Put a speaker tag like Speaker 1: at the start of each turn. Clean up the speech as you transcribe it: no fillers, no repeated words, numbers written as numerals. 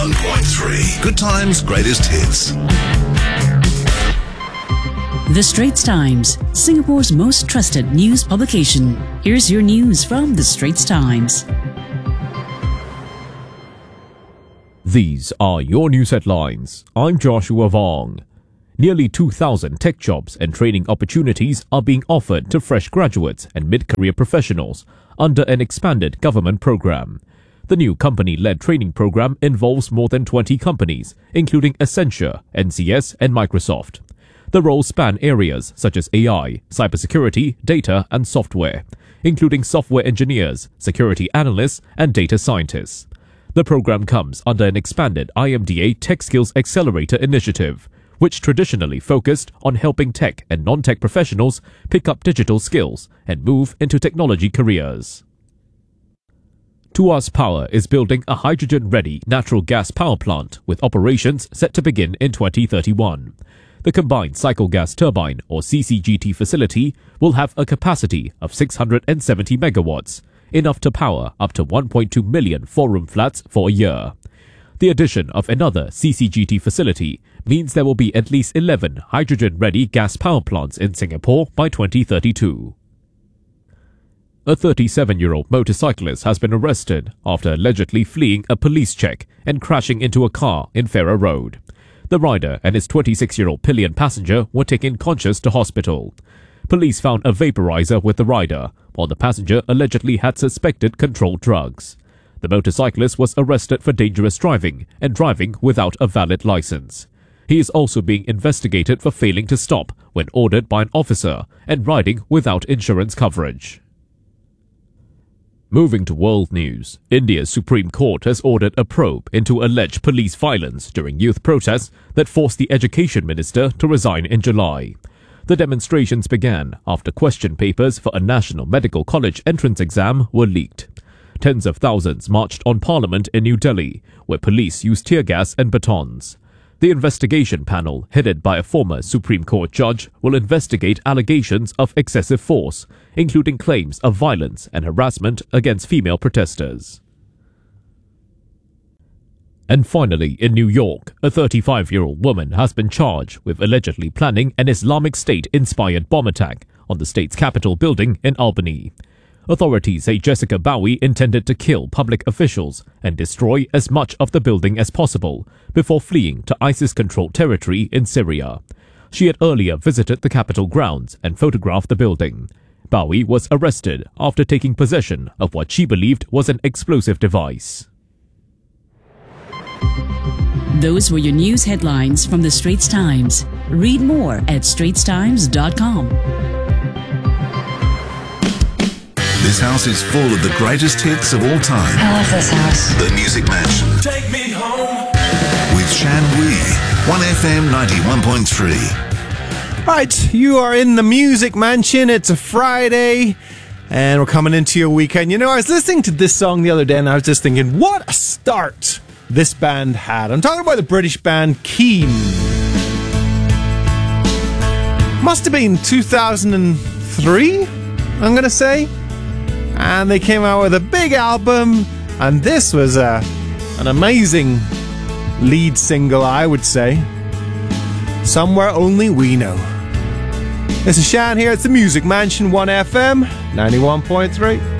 Speaker 1: 91.3. Good times, greatest hits.
Speaker 2: The Straits Times, Singapore's most trusted news publication. Here's your news from The Straits Times.
Speaker 3: These are your news headlines. I'm Joshua Vong. Nearly 2,000 tech jobs and training opportunities are being offered to fresh graduates and mid-career professionals under an expanded government program. The new company-led training program involves more than 20 companies, including Accenture, NCS, and Microsoft. The roles span areas such as AI, cybersecurity, data, and software, including software engineers, security analysts, and data scientists. The program comes under an expanded IMDA Tech Skills Accelerator initiative, which traditionally focused on helping tech and non-tech professionals pick up digital skills and move into technology careers. Tuas Power is building a hydrogen-ready natural gas power plant with operations set to begin in 2031. The combined cycle gas turbine, or CCGT facility, will have a capacity of 670 megawatts, enough to power up to 1.2 million four-room flats for a year. The addition of another CCGT facility means there will be at least 11 hydrogen-ready gas power plants in Singapore by 2032. A 37-year-old motorcyclist has been arrested after allegedly fleeing a police check and crashing into a car in Farrer Road. The rider and his 26-year-old pillion passenger were taken conscious to hospital. Police found a vaporizer with the rider, while the passenger allegedly had suspected controlled drugs. The motorcyclist was arrested for dangerous driving and driving without a valid license. He is also being investigated for failing to stop when ordered by an officer and riding without insurance coverage. Moving to world news, India's Supreme Court has ordered a probe into alleged police violence during youth protests that forced the education minister to resign in July. The demonstrations began after question papers for a national medical college entrance exam were leaked. Tens of thousands marched on Parliament in New Delhi, where police used tear gas and batons. The investigation panel, headed by a former Supreme Court judge, will investigate allegations of excessive force, including claims of violence and harassment against female protesters. And finally, in New York, a 35-year-old woman has been charged with allegedly planning an Islamic State-inspired bomb attack on the state's Capitol building in Albany. Authorities say Jessica Bowie intended to kill public officials and destroy as much of the building as possible before fleeing to ISIS-controlled territory in Syria. She had earlier visited the Capitol grounds and photographed the building. Bowie was arrested after taking possession of what she believed was an explosive device.
Speaker 2: Those were your news headlines from The Straits Times. Read more at straitstimes.com.
Speaker 1: This house is full of the greatest hits of all time.
Speaker 4: I love this house.
Speaker 1: The Music Mansion.
Speaker 5: Take me home.
Speaker 1: With Shan Wee. 1FM 91.3.
Speaker 6: Right, you are in the Music Mansion. It's a Friday, and we're coming into your weekend. You know, I was listening to this song the other day, and I was just thinking, what a start this band had. I'm talking about the British band Keane. Must have been 2003, I'm going to say. And they came out with a big album, and this was an amazing lead single, I would say. Somewhere Only We Know. This is Shan here. It's the Music Mansion, 1FM 91.3.